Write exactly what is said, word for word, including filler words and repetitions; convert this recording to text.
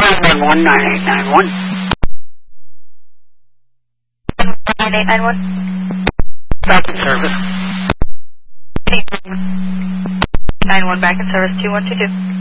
nine one one, nine eight nine one. nine eight nine one. Back in service. nine one back in service, two one two two.